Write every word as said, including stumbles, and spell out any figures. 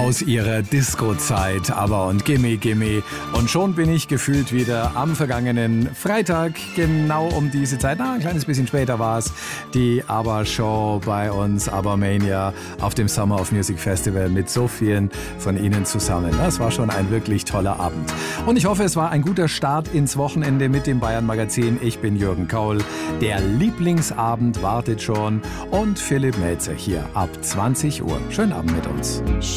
aus ihrer Disco-Zeit, aber und Gimme Gimme. Und schon bin ich gefühlt wieder am vergangenen Freitag, genau um diese Zeit, na, ein kleines bisschen später war es, die ABBA-Show bei uns, ABBA-Mania auf dem Summer of Music Festival mit so vielen von Ihnen zusammen. Das war schon ein wirklich toller Abend. Und ich hoffe, es war ein guter Start ins Wochenende mit dem Bayern-Magazin. Ich bin Jürgen Kaul. Der Lieblingsabend wartet schon und Philipp Melzer hier ab zwanzig Uhr. Schönen Abend mit uns.